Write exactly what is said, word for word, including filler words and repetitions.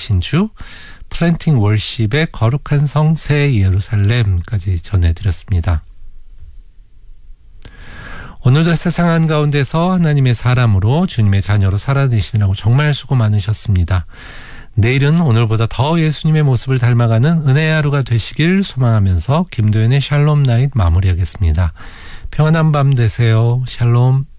되신 주, 플랜팅 월십의 거룩한 성 새 예루살렘까지 전해드렸습니다. 오늘도 세상 한가운데서 하나님의 사람으로 주님의 자녀로 살아내시느라고 정말 수고 많으셨습니다. 내일은 오늘보다 더 예수님의 모습을 닮아가는 은혜의 하루가 되시길 소망하면서 김도연의 샬롬 나잇 마무리하겠습니다. 평안한 밤 되세요. 샬롬.